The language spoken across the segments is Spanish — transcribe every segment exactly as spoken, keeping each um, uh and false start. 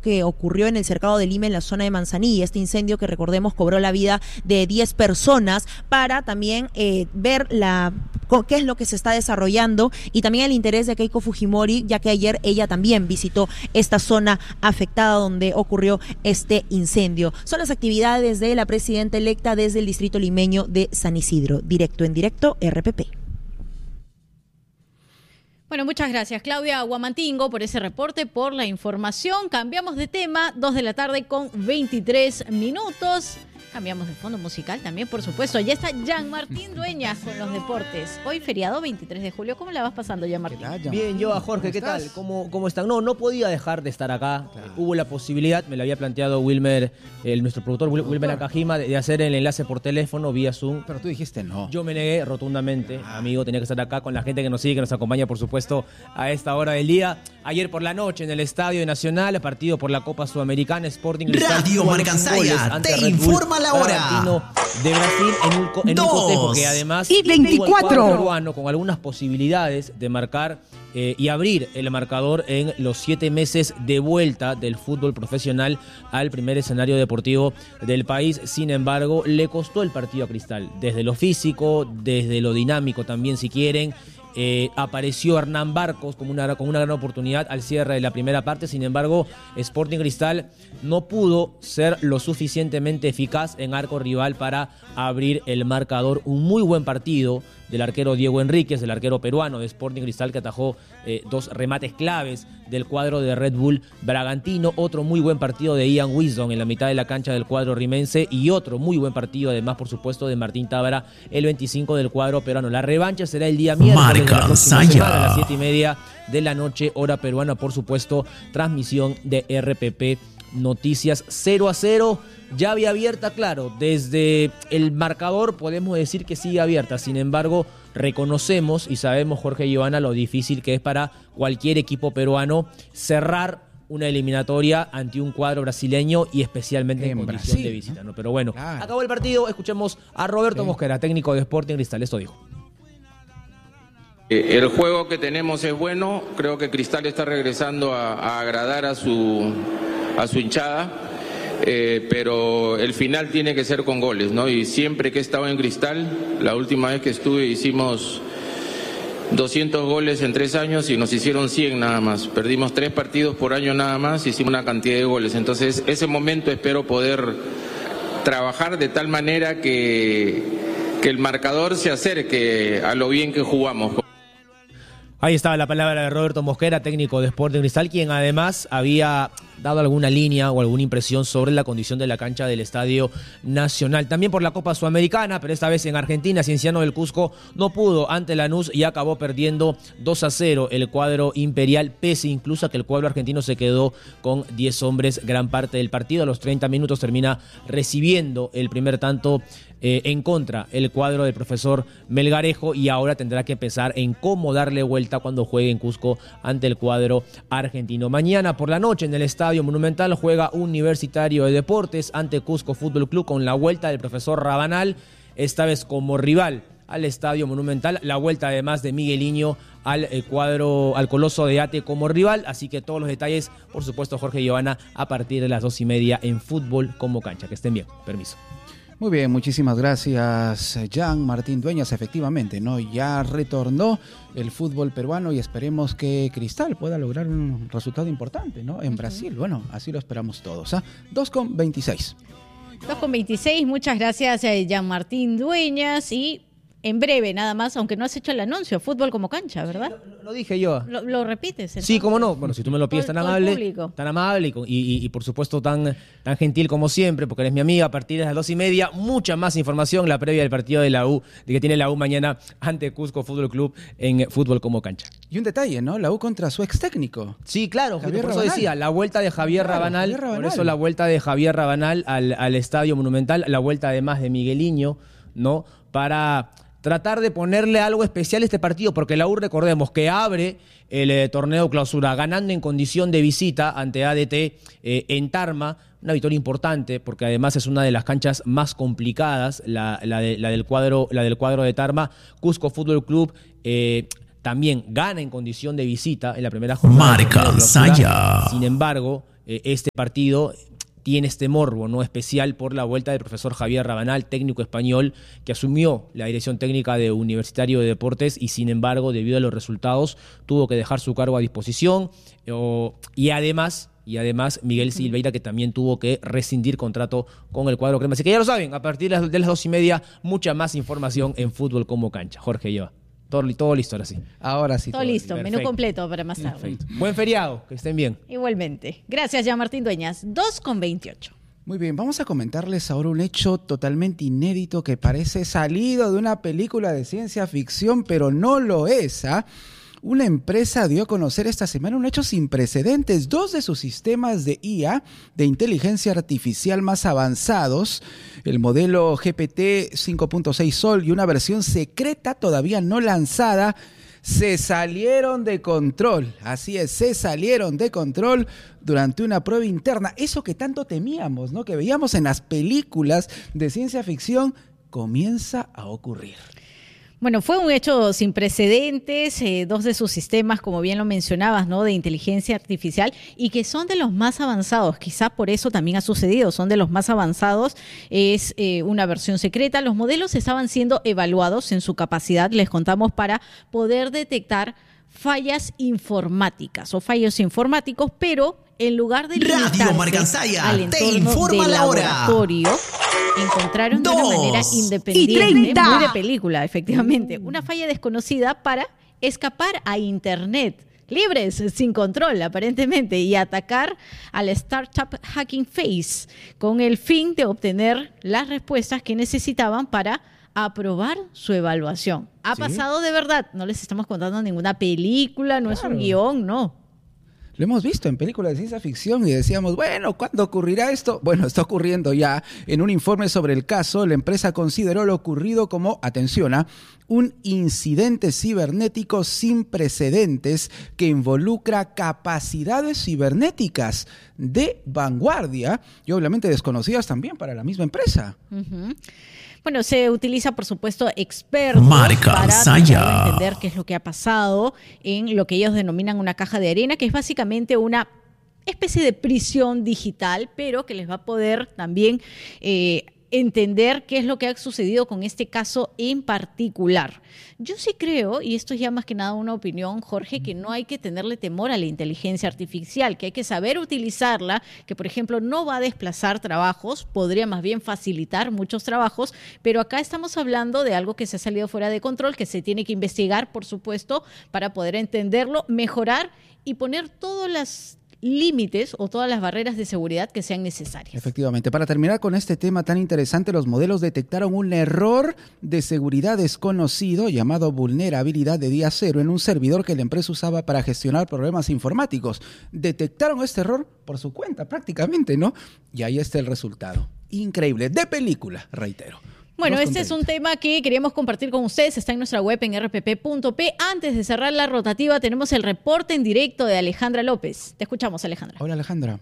que ocurrió en el Cercado de Lima, en la zona de Manzanilla, este incendio que recordemos cobró la vida de diez personas, para también eh, ver la qué es lo que se está desarrollando y también el interés de Keiko Fujimori, ya que ayer ella también visitó esta zona afectada donde ocurrió este incendio. Son las actividades de la presidenta electa desde el distrito limeño de San Isidro. Directo en directo, R P P. Bueno, muchas gracias, Claudia Guamantingo, por ese reporte, por la información. Cambiamos de tema, dos de la tarde con veintitrés minutos. Cambiamos de fondo musical también, por supuesto. Allá está Jean Martín Dueñas con los deportes. Hoy feriado, veintitrés de julio. ¿Cómo la vas pasando, Jean Martín? Bien, yo a Jorge, ¿qué tal? ¿Cómo, ¿Cómo están? No, no podía dejar de estar acá. Claro. Hubo la posibilidad, me lo había planteado Wilmer, el, nuestro productor, productor. Wilmer Nakajima, de, de hacer el enlace por teléfono vía Zoom. Pero tú dijiste no. Yo me negué rotundamente, ah. amigo. Tenía que estar acá con la gente que nos sigue, que nos acompaña, por supuesto, a esta hora del día. Ayer por la noche en el Estadio Nacional, partido por la Copa Sudamericana, Sporting Cristal. Radio Marcansaya te informa la hora. De Brasil en un, en un cotejo que además y veinticuatro peruano con algunas posibilidades de marcar eh, y abrir el marcador en los siete meses de vuelta del fútbol profesional al primer escenario deportivo del país. Sin embargo, le costó el partido a Cristal, desde lo físico, desde lo dinámico también, si quieren. Eh, apareció Hernán Barcos como una, con una gran oportunidad al cierre de la primera parte. Sin embargo, Sporting Cristal no pudo ser lo suficientemente eficaz en arco rival para abrir el marcador. Un muy buen partido del arquero Diego Enríquez, el arquero peruano de Sporting Cristal, que atajó eh, dos remates claves del cuadro de Red Bull Bragantino. Otro muy buen partido de Ian Wisdom en la mitad de la cancha del cuadro rimense, y otro muy buen partido además, por supuesto, de Martín Tábara, el veinticinco del cuadro peruano. La revancha será el día miércoles de la próxima semana, a las siete y media de la noche, hora peruana, por supuesto, transmisión de R P P Noticias. Cero a cero, llave abierta, claro, desde el marcador podemos decir que sigue abierta. Sin embargo, reconocemos y sabemos, Jorge y Giovanna, lo difícil que es para cualquier equipo peruano cerrar una eliminatoria ante un cuadro brasileño, y especialmente en, en condición Brasil, de visita, ¿no? Pero bueno, claro. Acabó el partido. Escuchemos a Roberto sí. Mosquera, técnico de Sporting Cristal. Esto dijo: el juego que tenemos es bueno. Creo que Cristal está regresando a, a agradar a su a su hinchada, eh, pero el final tiene que ser con goles, ¿no? Y siempre que he estado en Cristal, la última vez que estuve hicimos doscientos goles en tres años y nos hicieron cien nada más. Perdimos tres partidos por año nada más, hicimos una cantidad de goles. Entonces, ese momento espero poder trabajar de tal manera que, que el marcador se acerque a lo bien que jugamos. Ahí estaba la palabra de Roberto Mosquera, técnico de Sporting Cristal, quien además había dado alguna línea o alguna impresión sobre la condición de la cancha del Estadio Nacional. También por la Copa Sudamericana, pero esta vez en Argentina, Cienciano del Cusco no pudo ante Lanús y acabó perdiendo dos a cero el cuadro imperial, pese incluso a que el cuadro argentino se quedó con diez hombres gran parte del partido. A los treinta minutos termina recibiendo el primer tanto Eh, en contra el cuadro del profesor Melgarejo, y ahora tendrá que pensar en cómo darle vuelta cuando juegue en Cusco ante el cuadro argentino. Mañana por la noche en el Estadio Monumental juega Universitario de Deportes ante Cusco Fútbol Club, con la vuelta del profesor Rabanal, esta vez como rival al Estadio Monumental, la vuelta además de Migueliño al eh, cuadro, al Coloso de Ate como rival. Así que todos los detalles, por supuesto, Jorge y Giovanna, a partir de las dos y media en Fútbol como Cancha. Que estén bien. Permiso. Muy bien, muchísimas gracias, Jean Martín Dueñas. Efectivamente, ¿no? Ya retornó el fútbol peruano y esperemos que Cristal pueda lograr un resultado importante, ¿no? En Brasil. Bueno, así lo esperamos todos. ¿eh? dos con veintiséis. dos con veintiséis, muchas gracias, Jean Martín Dueñas. Y en breve, nada más, aunque no has hecho el anuncio, Fútbol como Cancha, ¿verdad? Lo, lo dije yo. ¿Lo, lo repites? Entonces? Sí, cómo no. Bueno, si tú me lo pides tan amable, tan amable y, y, y por supuesto tan, tan gentil como siempre, porque eres mi amiga, a partir de las dos y media, mucha más información, la previa del partido de la U, de que tiene la U mañana ante Cusco Fútbol Club en Fútbol como Cancha. Y un detalle, ¿no? La U contra su ex técnico. Sí, claro, Javier por eso Rabanal. Decía, la vuelta de Javier, claro, Rabanal, Javier Rabanal, por eso la vuelta de Javier Rabanal al, al Estadio Monumental, la vuelta además de Migueliño, ¿no? Para tratar de ponerle algo especial a este partido, porque la U, recordemos, que abre el eh, torneo clausura ganando en condición de visita ante A D T eh, en Tarma, una victoria importante, porque además es una de las canchas más complicadas, la, la, de, la, del, cuadro, la del cuadro de Tarma. Cusco Fútbol Club eh, también gana en condición de visita en la primera jornada. Marcansaya. Sin embargo, eh, este partido tiene este morbo, ¿no?, especial por la vuelta del profesor Javier Rabanal, técnico español, que asumió la dirección técnica de Universitario de Deportes y, sin embargo, debido a los resultados, tuvo que dejar su cargo a disposición. O, y además, y además Miguel Silveira, que también tuvo que rescindir contrato con el cuadro crema. Así que ya lo saben, a partir de las, de las dos y media, mucha más información en Fútbol como Cancha. Jorge lleva. Todo, todo listo, ahora sí. Ahora sí. Todo, todo listo, perfecto. Menú completo para más tarde. Perfecto. Buen feriado, que estén bien. Igualmente. Gracias, Jean Martín Dueñas. dos con veintiocho. Muy bien, vamos a comentarles ahora un hecho totalmente inédito que parece salido de una película de ciencia ficción, pero no lo es, ¿ah? Una empresa dio a conocer esta semana un hecho sin precedentes. Dos de sus sistemas de I A, de inteligencia artificial más avanzados, el modelo G P T cinco punto seis Sol y una versión secreta todavía no lanzada, se salieron de control. Así es, se salieron de control durante una prueba interna. Eso que tanto temíamos, ¿no?, que veíamos en las películas de ciencia ficción, comienza a ocurrir. Bueno, fue un hecho sin precedentes, eh, dos de sus sistemas, como bien lo mencionabas, ¿no?, de inteligencia artificial, y que son de los más avanzados. Quizás por eso también ha sucedido, son de los más avanzados. Es eh, una versión secreta. Los modelos estaban siendo evaluados en su capacidad, les contamos, para poder detectar fallas informáticas o fallos informáticos, pero en lugar de Radio Marcansaya al te entorno informa del la hora. laboratorio, encontraron de una manera independiente, muy de película, efectivamente, una falla desconocida para escapar a Internet, libres, sin control, aparentemente, y atacar a la startup Hacking Face con el fin de obtener las respuestas que necesitaban para aprobar su evaluación. Ha ¿Sí? pasado de verdad, no les estamos contando ninguna película, no claro. es un guión, no. Lo hemos visto en películas de ciencia ficción y decíamos, bueno, ¿cuándo ocurrirá esto? Bueno, está ocurriendo ya. En un informe sobre el caso, la empresa consideró lo ocurrido como, atención, ¿eh? un incidente cibernético sin precedentes que involucra capacidades cibernéticas de vanguardia y obviamente desconocidas también para la misma empresa. Uh-huh. Bueno, se utiliza, por supuesto, expertos Marca para Saya. entender qué es lo que ha pasado en lo que ellos denominan una caja de arena, que es básicamente una especie de prisión digital, pero que les va a poder también eh, entender qué es lo que ha sucedido con este caso en particular. Yo sí creo, y esto es ya más que nada una opinión, Jorge, que no hay que tenerle temor a la inteligencia artificial, que hay que saber utilizarla, que por ejemplo no va a desplazar trabajos, podría más bien facilitar muchos trabajos, pero acá estamos hablando de algo que se ha salido fuera de control, que se tiene que investigar, por supuesto, para poder entenderlo, mejorar y poner todas las límites o todas las barreras de seguridad que sean necesarias. Efectivamente. Para terminar con este tema tan interesante, los modelos detectaron un error de seguridad desconocido llamado vulnerabilidad de día cero en un servidor que la empresa usaba para gestionar problemas informáticos. Detectaron este error por su cuenta prácticamente, ¿no? Y ahí está el resultado. Increíble. De película, reitero. Bueno, este es un tema que queríamos compartir con ustedes. Está en nuestra web en erre pe pe punto pe. Antes de cerrar la rotativa, tenemos el reporte en directo de Alejandra López. Te escuchamos, Alejandra. Hola, Alejandra.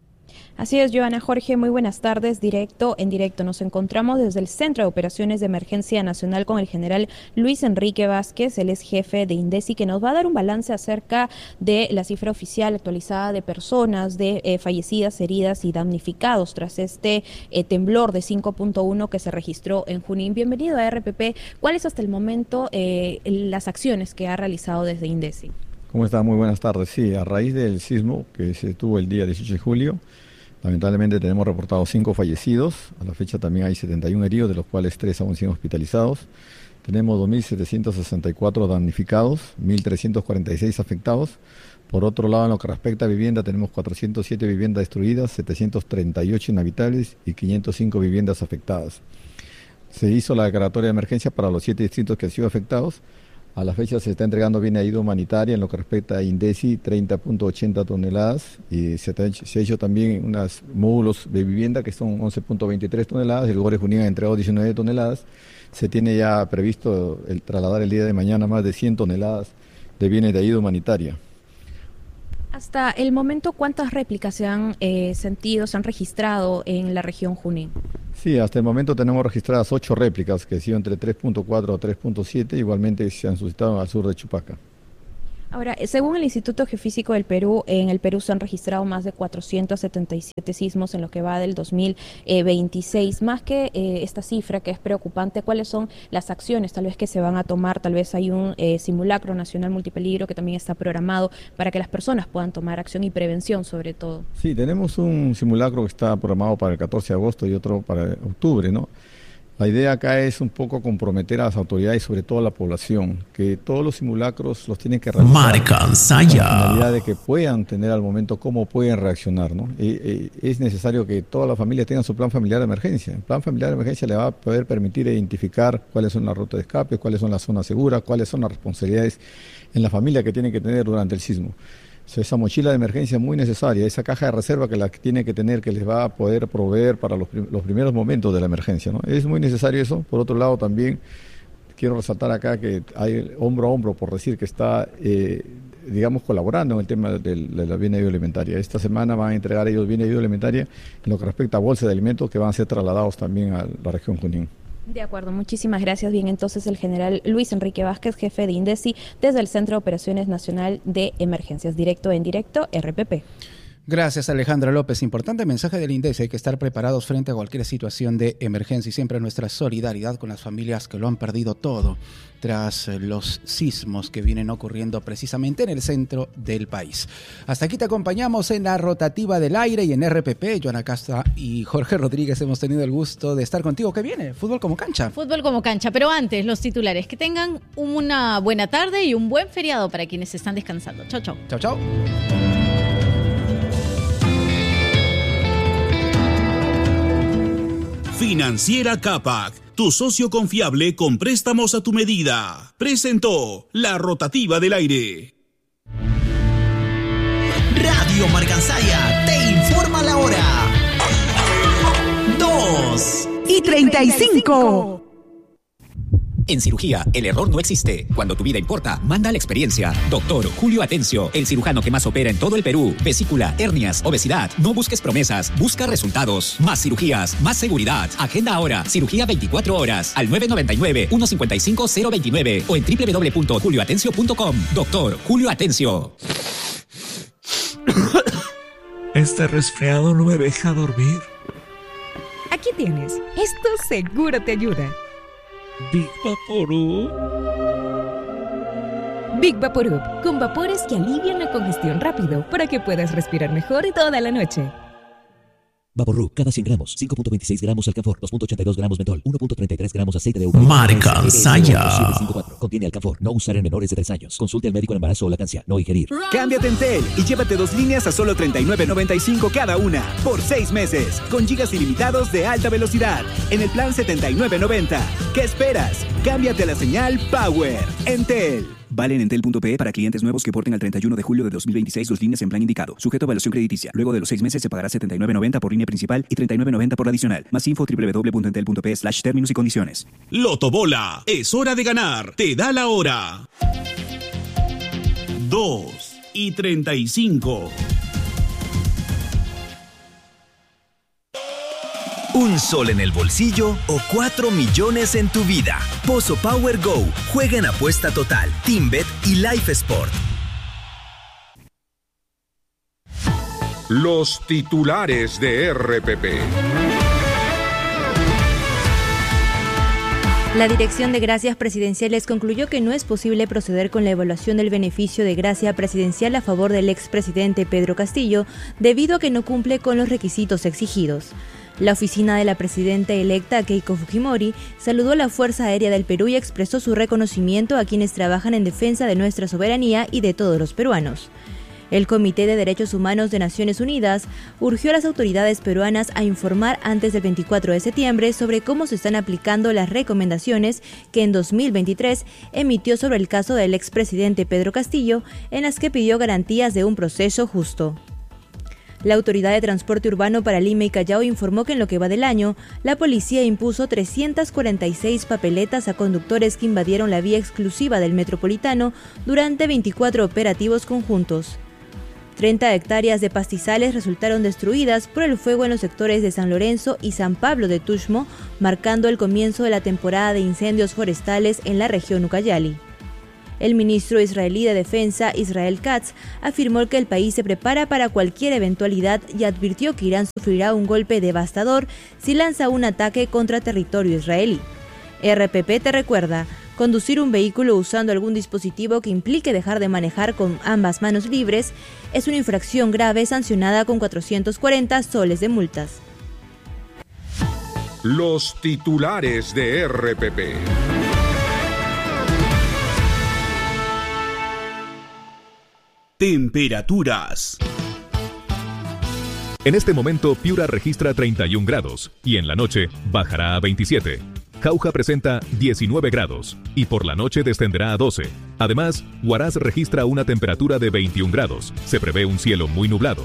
Así es, Joana, Jorge, muy buenas tardes. Directo, en directo. Nos encontramos desde el Centro de Operaciones de Emergencia Nacional con el general Luis Enrique Vázquez, él es jefe de INDECI, que nos va a dar un balance acerca de la cifra oficial actualizada de personas de eh, fallecidas, heridas y damnificados tras este eh, temblor de cinco punto uno que se registró en Junín. Bienvenido a erre pe pe. ¿Cuáles hasta el momento eh, las acciones que ha realizado desde INDECI? ¿Cómo está? Muy buenas tardes. Sí, a raíz del sismo que se tuvo el día dieciocho de julio, lamentablemente tenemos reportados cinco fallecidos, a la fecha también hay setenta y uno heridos, de los cuales tres aún siguen hospitalizados. Tenemos dos mil setecientos sesenta y cuatro damnificados, mil trescientos cuarenta y seis afectados. Por otro lado, en lo que respecta a vivienda, tenemos cuatrocientos siete viviendas destruidas, setecientos treinta y ocho inhabitables y quinientas cinco viviendas afectadas. Se hizo la declaratoria de emergencia para los siete distritos que han sido afectados. A la fecha se está entregando bien ayuda humanitaria en lo que respecta a INDECI, treinta punto ochenta toneladas, y se ha, hecho, se ha hecho también unos módulos de vivienda que son once punto veintitrés toneladas, el Gobierno Junín ha entregado diecinueve toneladas, se tiene ya previsto el trasladar el día de mañana más de cien toneladas de bienes de ayuda humanitaria. Hasta el momento, ¿cuántas réplicas se han eh, sentido, se han registrado en la región Junín? Sí, hasta el momento tenemos registradas ocho réplicas que han sido entre tres punto cuatro a tres punto siete, igualmente se han suscitado al sur de Chupaca. Ahora, según el Instituto Geofísico del Perú, en el Perú se han registrado más de cuatrocientos setenta y siete sismos en lo que va del dos mil veintiséis. Más que eh, esta cifra que es preocupante, ¿cuáles son las acciones tal vez que se van a tomar? Tal vez hay un eh, simulacro nacional multipeligro que también está programado para que las personas puedan tomar acción y prevención sobre todo. Sí, tenemos un simulacro que está programado para el catorce de agosto y otro para octubre, ¿no? La idea acá es un poco comprometer a las autoridades y sobre todo a la población, que todos los simulacros los tienen que realizar Marcansaya. con la finalidad de que puedan tener al momento cómo pueden reaccionar, ¿no? Y, y es necesario que todas las familias tengan su plan familiar de emergencia. El plan familiar de emergencia le va a poder permitir identificar cuáles son las rutas de escape, cuáles son las zonas seguras, cuáles son las responsabilidades en la familia que tienen que tener durante el sismo. Esa mochila de emergencia es muy necesaria, esa caja de reserva que la tiene que tener, que les va a poder proveer para los, prim los primeros momentos de la emergencia, ¿no? Es muy necesario eso. Por otro lado, también quiero resaltar acá que hay hombro a hombro, por decir, que está, eh, digamos, colaborando en el tema del, de la bien ayuda alimentaria. Esta semana van a entregar ellos bien ayuda alimentaria en lo que respecta a bolsas de alimentos que van a ser trasladados también a la región Junín. De acuerdo, muchísimas gracias. Bien, entonces el general Luis Enrique Vázquez, jefe de INDECI, desde el Centro de Operaciones Nacional de Emergencias. Directo en directo, R P P. Gracias, Alejandra López. Importante mensaje del INDECI. Hay que estar preparados frente a cualquier situación de emergencia y siempre nuestra solidaridad con las familias que lo han perdido todo tras los sismos que vienen ocurriendo precisamente en el centro del país. Hasta aquí te acompañamos en la rotativa del aire y en R P P. Joana Casta y Jorge Rodríguez hemos tenido el gusto de estar contigo. ¿Qué viene? Fútbol como cancha. Fútbol como cancha, pero antes los titulares. Que tengan una buena tarde y un buen feriado para quienes están descansando. Chau, chau. Chau, chau. Financiera Capac, tu socio confiable con préstamos a tu medida. Presentó la rotativa del aire. Radio Marcansaya te informa la hora. Dos y treinta y cinco. En cirugía, el error no existe. Cuando tu vida importa, manda la experiencia. Doctor Julio Atencio, el cirujano que más opera en todo el Perú. Vesícula, hernias, obesidad. No busques promesas, busca resultados. Más cirugías, más seguridad. Agenda ahora. Cirugía veinticuatro horas. Al nueve nueve nueve, uno cinco cinco, cero dos nueve o en doble u doble u doble u punto julio atencio punto com. Doctor Julio Atencio. Este resfriado no me deja dormir. Aquí tienes. Esto seguro te ayuda. Big Vaporub. Big Vaporub, con vapores que alivian la congestión rápido para que puedas respirar mejor toda la noche. Vaporub, cada cien gramos, cinco punto veintiséis gramos alcanfor, dos punto ochenta y dos gramos mentol, uno punto treinta y tres gramos aceite de uva. Marcansaya. Contiene alcanfor, no usar en menores de tres años. Consulte al médico en embarazo o lactancia, no ingerir. Cámbiate en Tel y llévate dos líneas a solo treinta y nueve noventa y cinco cada una, por seis meses, con gigas ilimitados de alta velocidad, en el plan setenta y nueve noventa. ¿Qué esperas? Cámbiate a la señal Power. Entel. Vale en entel punto pe para clientes nuevos que porten al treinta y uno de julio de dos mil veintiséis sus líneas en plan indicado. Sujeto a evaluación crediticia. Luego de los seis meses se pagará setenta y nueve noventa por línea principal y treinta y nueve noventa por adicional. Más info doble u doble u doble u punto entel punto pe slash términos y condiciones. Lotobola. Es hora de ganar. Te da la hora. Dos y treinta y cinco. Un sol en el bolsillo o cuatro millones en tu vida. Pozo Power Go. Juega en apuesta total, TeamBet y Life Sport. Los titulares de R P P. La Dirección de Gracias Presidenciales concluyó que no es posible proceder con la evaluación del beneficio de gracia presidencial a favor del expresidente Pedro Castillo, debido a que no cumple con los requisitos exigidos. La oficina de la presidenta electa, Keiko Fujimori, saludó a la Fuerza Aérea del Perú y expresó su reconocimiento a quienes trabajan en defensa de nuestra soberanía y de todos los peruanos. El Comité de Derechos Humanos de Naciones Unidas urgió a las autoridades peruanas a informar antes del veinticuatro de septiembre sobre cómo se están aplicando las recomendaciones que en dos mil veintitrés emitió sobre el caso del expresidente Pedro Castillo, en las que pidió garantías de un proceso justo. La Autoridad de Transporte Urbano para Lima y Callao informó que en lo que va del año, la policía impuso trescientas cuarenta y seis papeletas a conductores que invadieron la vía exclusiva del Metropolitano durante veinticuatro operativos conjuntos. treinta hectáreas de pastizales resultaron destruidas por el fuego en los sectores de San Lorenzo y San Pablo de Tuxtmo, marcando el comienzo de la temporada de incendios forestales en la región Ucayali. El ministro israelí de Defensa, Israel Katz, afirmó que el país se prepara para cualquier eventualidad y advirtió que Irán sufrirá un golpe devastador si lanza un ataque contra territorio israelí. R P P te recuerda, conducir un vehículo usando algún dispositivo que implique dejar de manejar con ambas manos libres es una infracción grave sancionada con cuatrocientos cuarenta soles de multas. Los titulares de R P P. Temperaturas. En este momento, Piura registra treinta y un grados y en la noche bajará a veintisiete. Jauja presenta diecinueve grados y por la noche descenderá a doce. Además, Huaraz registra una temperatura de veintiún grados. Se prevé un cielo muy nublado.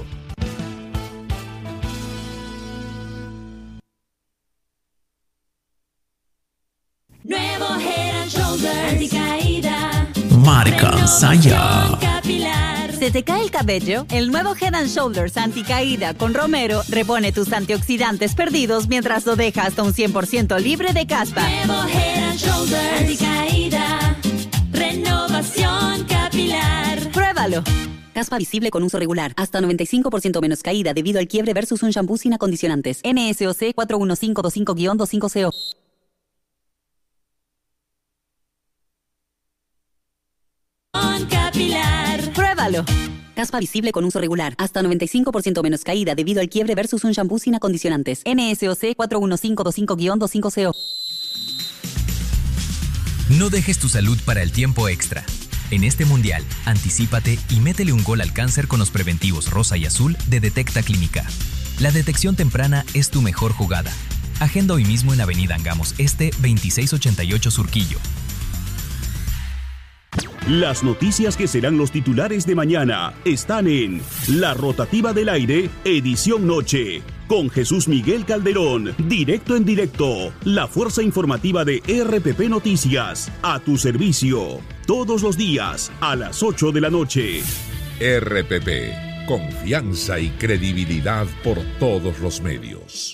Nuevo Head and Shoulders anticaída. Marca Saya. ¿Se te cae el cabello? El nuevo Head and Shoulders anticaída con Romero repone tus antioxidantes perdidos mientras lo deja hasta un cien por ciento libre de caspa. Nuevo Head and Shoulders anticaída. Renovación capilar. Pruébalo. Caspa visible con uso regular. Hasta noventa y cinco por ciento menos caída debido al quiebre versus un shampoo sin acondicionantes. N S O C cuatro uno cinco dos cinco guion veinticinco C O. Capilar. Pruébalo. Caspa visible con uso regular. Hasta noventa y cinco por ciento menos caída debido al quiebre versus un shampoo sin acondicionantes. N S O C cuatro uno cinco dos cinco guion veinticinco C O. No dejes tu salud para el tiempo extra. En este mundial, anticípate y métele un gol al cáncer con los preventivos rosa y azul de Detecta Clínica. La detección temprana es tu mejor jugada. Agenda hoy mismo en Avenida Angamos Este, veintiséis ochenta y ocho Surquillo. Las noticias que serán los titulares de mañana están en La Rotativa del Aire, edición noche, con Jesús Miguel Calderón, directo en directo, la fuerza informativa de R P P Noticias, a tu servicio, todos los días, a las ocho de la noche. R P P, confianza y credibilidad por todos los medios.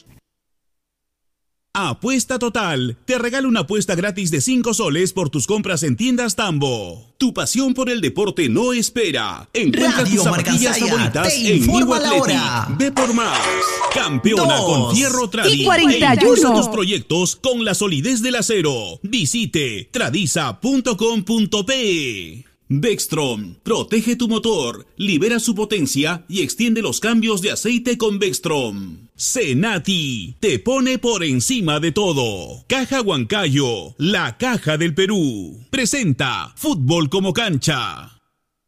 Apuesta Total te regala una apuesta gratis de cinco soles por tus compras en tiendas Tambo. Tu pasión por el deporte no espera. Encuentra Radio tus zapatillas Marcansaya favoritas te en informa New la hora. Athletic. Ve por más. Campeona Dos con Fierro Tradi. y cuarenta y E impulsa uno. tus proyectos con la solidez del acero. Visite tradiza punto com punto pe. Bextrom, protege tu motor, libera su potencia y extiende los cambios de aceite con Bextrom. Senati, te pone por encima de todo. Caja Huancayo, la caja del Perú. Presenta Fútbol como cancha.